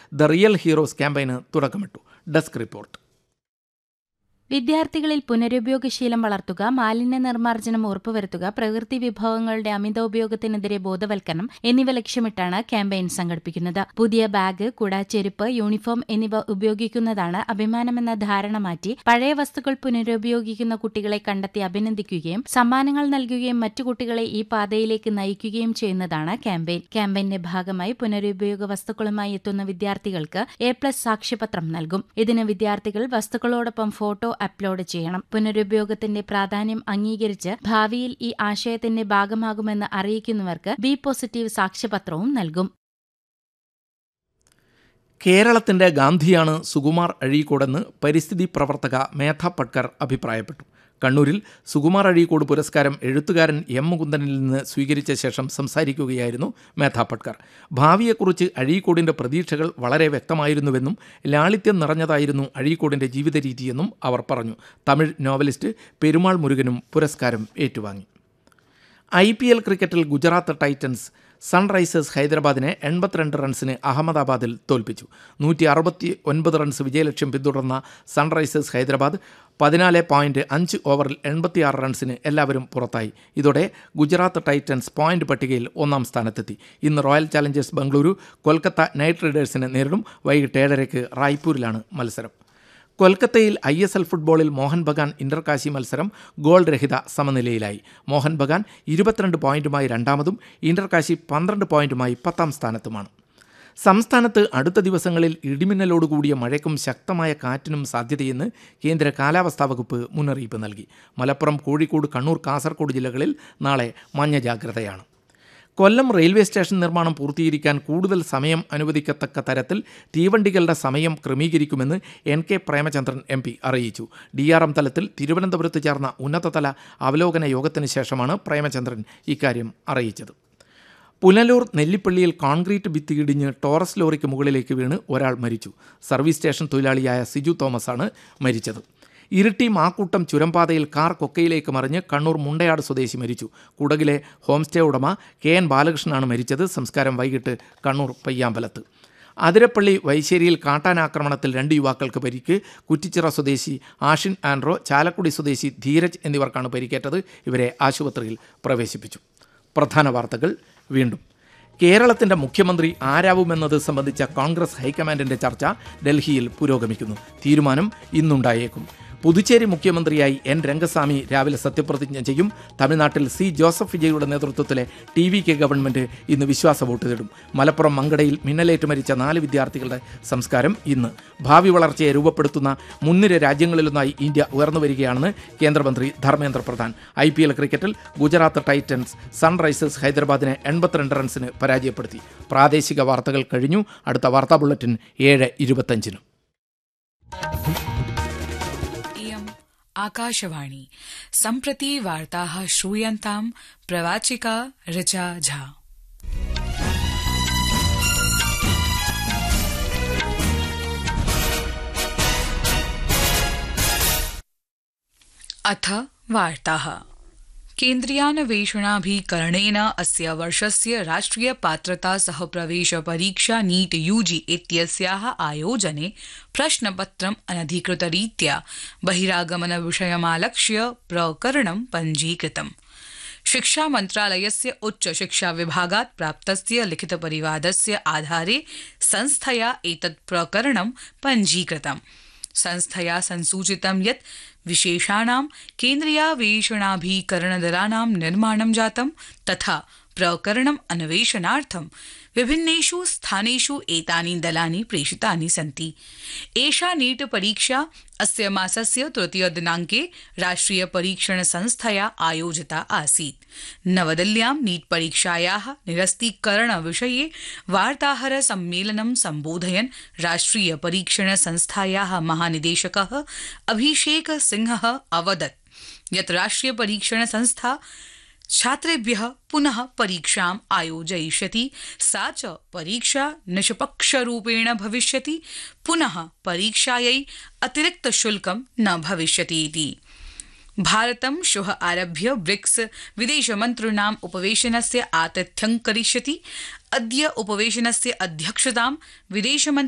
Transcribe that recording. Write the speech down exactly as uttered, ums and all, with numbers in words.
The real heroes ക്യാമ്പയിന് തുടക്കമിട്ടു. Desk report. വിദ്യാർത്ഥികളിൽ പുനരുപയോഗശീലം വളർത്തുക, മാലിന്യ നിർമ്മാർജ്ജനം ഉറപ്പുവരുത്തുക, പ്രകൃതി വിഭവങ്ങളുടെ അമിതോപയോഗത്തിനെതിരെ ബോധവൽക്കരണം എന്നിവ ലക്ഷ്യമിട്ടാണ് ക്യാമ്പയിൻ സംഘടിപ്പിക്കുന്നത്. പുതിയ ബാഗ്, കുട, ചെരുപ്പ്, യൂണിഫോം എന്നിവ ഉപയോഗിക്കുന്നതാണ് അഭിമാനമെന്ന ധാരണ മാറ്റി പഴയ വസ്തുക്കൾ പുനരുപയോഗിക്കുന്ന കുട്ടികളെ കണ്ടെത്തി അഭിനന്ദിക്കുകയും സമ്മാനങ്ങൾ നൽകുകയും മറ്റു കുട്ടികളെ ഈ പാതയിലേക്ക് നയിക്കുകയും ചെയ്യുന്നതാണ് ക്യാമ്പയിൻ. ക്യാമ്പയിന്റെ ഭാഗമായി പുനരുപയോഗ വസ്തുക്കളുമായി എത്തുന്ന വിദ്യാർത്ഥികൾക്ക് എ പ്ലസ് സാക്ഷ്യപത്രം നൽകും. ഇതിന് വിദ്യാർത്ഥികൾ വസ്തുക്കളോടൊപ്പം ഫോട്ടോ അപ്ലോഡ് ചെയ്യണം. പുനരുപയോഗത്തിന്റെ പ്രാധാന്യം അംഗീകരിച്ച് ഭാവിയിൽ ഈ ആശയത്തിന്റെ ഭാഗമാകുമെന്ന് അറിയിക്കുന്നവർക്ക് ബി പോസിറ്റീവ് സാക്ഷ്യപത്രവും നൽകും. കേരളത്തിന്റെ ഗാന്ധിയാണ് സുകുമാർ അഴീക്കോടെന്ന് പരിസ്ഥിതി പ്രവർത്തക മേധ പട്കർ അഭിപ്രായപ്പെട്ടു. കണ്ണൂരിൽ സുകുമാർ അഴീക്കോട് പുരസ്കാരം എഴുത്തുകാരൻ എം മുകുന്ദനിൽ നിന്ന് സ്വീകരിച്ച ശേഷം സംസാരിക്കുകയായിരുന്നു മേധ പട്കർ. ഭാവിയെക്കുറിച്ച് അഴീക്കോടിൻ്റെ പ്രതീക്ഷകൾ വളരെ വ്യക്തമായിരുന്നുവെന്നും ലാളിത്യം നിറഞ്ഞതായിരുന്നു അഴീക്കോടിൻ്റെ ജീവിത രീതിയെന്നും അവർ പറഞ്ഞു. തമിഴ് നോവലിസ്റ്റ് പെരുമാൾ മുരുകനും പുരസ്കാരം ഏറ്റുവാങ്ങി. ഐ പി എൽ ക്രിക്കറ്റിൽ ഗുജറാത്ത് ടൈറ്റൻസ് സൺറൈസേഴ്സ് ഹൈദരാബാദിനെ എൺപത്തിരണ്ട് റൺസിന് അഹമ്മദാബാദിൽ തോൽപ്പിച്ചു. നൂറ്റി അറുപത്തി ഒൻപത് റൺസ് വിജയലക്ഷ്യം പിന്തുടർന്ന സൺറൈസേഴ്സ് ഹൈദരാബാദ് പതിനാല് പോയിൻറ്റ് അഞ്ച് ഓവറിൽ എൺപത്തിയാറ് റൺസിന് എല്ലാവരും പുറത്തായി. ഇതോടെ ഗുജറാത്ത് ടൈറ്റൻസ് പോയിന്റ് പട്ടികയിൽ ഒന്നാം സ്ഥാനത്തെത്തി. ഇന്ന് royal challengers Bengaluru Kolkata night റൈഡേഴ്സിനെ നേരിടും. വൈകിട്ട് ഏഴരയ്ക്ക് റായ്പൂരിലാണ് മത്സരം. കൊൽക്കത്തയിൽ ഐ എസ് എൽ ഫുട്ബോളിൽ മോഹൻ ബഗാൻ ഇന്റർകാശി മത്സരം ഗോൾ രഹിത സമനിലയിലായി. മോഹൻ ബഗാൻ ഇരുപത്തിരണ്ട് പോയിന്റുമായി രണ്ടാമതും ഇന്റർകാശി പന്ത്രണ്ട് പോയിന്റുമായി പത്താം സ്ഥാനത്തുമാണ്. സംസ്ഥാനത്ത് അടുത്ത ദിവസങ്ങളിൽ ഇടിമിന്നലോടുകൂടിയ മഴയ്ക്കും ശക്തമായ കാറ്റിനും സാധ്യതയെന്ന് കേന്ദ്ര കാലാവസ്ഥാ വകുപ്പ് മുന്നറിയിപ്പ് നൽകി. മലപ്പുറം, കോഴിക്കോട്, കണ്ണൂർ, കാസർഗോഡ് ജില്ലകളിൽ നാളെ മഞ്ഞ ജാഗ്രതയാണ്. കൊല്ലം റെയിൽവേ സ്റ്റേഷൻ നിർമ്മാണം പൂർത്തീകരിക്കാൻ കൂടുതൽ സമയം അനുവദിക്കത്തക്ക തരത്തിൽ തീവണ്ടികളുടെ സമയം ക്രമീകരിക്കുമെന്ന് N K Premachandran M P അറിയിച്ചു. ഡി ആർ എം തലത്തിൽ തിരുവനന്തപുരത്ത് ചേർന്ന ഉന്നതതല അവലോകന യോഗത്തിന് ശേഷമാണ് പ്രേമചന്ദ്രൻ ഇക്കാര്യം അറിയിച്ചത്. പുനലൂർ നെല്ലിപ്പള്ളിയിൽ കോൺക്രീറ്റ് ഭിത്തി ഇടിഞ്ഞ് ടോറസ് ലോറിക്ക് മുകളിലേക്ക് വീണ് ഒരാൾ മരിച്ചു. സർവീസ് സ്റ്റേഷൻ തൊഴിലാളിയായ സിജു തോമസാണ് മരിച്ചത്. ഇരിട്ടി മാക്കൂട്ടം ചുരംപാതയിൽ കാർ കൊക്കയിലേക്ക് മറിഞ്ഞ് കണ്ണൂർ മുണ്ടയാട് സ്വദേശി മരിച്ചു. കുടകിലെ ഹോം സ്റ്റേ ഉടമ കെ എൻ ബാലകൃഷ്ണനാണ് മരിച്ചത്. സംസ്കാരം വൈകിട്ട് കണ്ണൂർ പയ്യാമ്പലത്ത്. അതിരപ്പള്ളി വൈശ്ശേരിയിൽ കാട്ടാനാക്രമണത്തിൽ രണ്ട് യുവാക്കൾക്ക് പരിക്ക്. കുറ്റിച്ചിറ സ്വദേശി ആഷിൻ ആൻഡ്രോ, ചാലക്കുടി സ്വദേശി ധീരജ് എന്നിവർക്കാണ് പരിക്കേറ്റത്. ഇവരെ ആശുപത്രിയിൽ പ്രവേശിപ്പിച്ചു. പ്രധാന വാർത്തകൾ വീണ്ടും. കേരളത്തിൻ്റെ മുഖ്യമന്ത്രി ആരാവുമെന്നത് സംബന്ധിച്ച കോൺഗ്രസ് ഹൈക്കമാൻഡിൻ്റെ ചർച്ച ഡൽഹിയിൽ പുരോഗമിക്കുന്നു. തീരുമാനം ഇന്നുണ്ടായേക്കും. പുതുച്ചേരി മുഖ്യമന്ത്രിയായി എൻ രംഗസ്വാമി രാവിലെ സത്യപ്രതിജ്ഞ ചെയ്യും. തമിഴ്നാട്ടിൽ സി ജോസഫ് വിജയുടെ നേതൃത്വത്തിലെ ടി വി കെ ഗവൺമെൻറ് ഇന്ന് വിശ്വാസ വോട്ട് തേടും. മലപ്പുറം മങ്കടയിൽ മിന്നലേറ്റ് മരിച്ച നാല് വിദ്യാർത്ഥികളുടെ സംസ്കാരം ഇന്ന്. ഭാവി വളർച്ചയെ രൂപപ്പെടുത്തുന്ന മുൻനിര രാജ്യങ്ങളിലൊന്നായി ഇന്ത്യ ഉയർന്നു വരികയാണെന്ന് കേന്ദ്രമന്ത്രി Dharmendra Pradhan. I P L ക്രിക്കറ്റിൽ ഗുജറാത്ത് ടൈറ്റൻസ് സൺറൈസേഴ്സ് ഹൈദരാബാദിനെ എൺപത്തിരണ്ട് റൺസിന് പരാജയപ്പെടുത്തി. പ്രാദേശിക വാർത്തകൾ കഴിഞ്ഞു. അടുത്ത വാർത്താ ബുള്ളറ്റിൻ ഏഴ് ഇരുപത്തഞ്ചിനും. आकाशवाणी सम्प्रति वार्ताः श्रूयन्ताम्. प्रवाचिका ऋचा झा. अथ वार्ताः. केन्द्रीयान्वेषणाभिकरणेन अस्य वर्षस्य राष्ट्रिय पात्रता सह प्रवेश परीक्षा नीट यूजी इत्यस्याः आयोजने प्रश्नपत्रम् अनधिकृतरीत्या बहिरागमन विषयमालक्ष्य प्रकरणं पञ्जीकृतम्. शिक्षा मन्त्रालयस्य उच्च शिक्षा विभागात् प्राप्तस्य लिखितपरिवादस्य आधारे संस्थया एतत् प्रकरणं पञ्जीकृतम्. संस्थया संसूचितं यत् विशेषाणां केन्द्रीयान्वेषणाभिकरणदलानां निर्माणं जातं तथा प्रकरणम् अन्वेषणार्थं विभिन्नेषु स्थानेषु एतानि दलानि प्रेषितानि सन्ति. एषा नीट परीक्षा अस्य मासस्य तृतीय दिनाङ्के राष्ट्रिय परीक्षण संस्थया आयोजिता आसीत्. नवदिल्ल्यां नीट परीक्षायाः निरस्तीकरण विषये वार्ताहर सम्मेलनं सम्बोधयन् राष्ट्रिय परीक्षण संस्थायाः महानिदेशकः अभिषेक सिंहः अवदत् यत् राष्ट्रिय परीक्षण संस्था छात्रेभ्यः पुनः परीक्षाम् आयोजयिष्यति. सा च परीक्षा निष्पक्षरूपेण भविष्यति. पुनः परीक्षायै अतिरिक्तशुल्कं न भविष्यति इति. भारतं श्वः आरभ्य ब्रिक्स विदेशमन्त्रिणाम् उपवेशनस्य आतिथ्यं करिष्यति. अद्य उपवेशनस्य अध्यक्षतां विदेशमन्त्री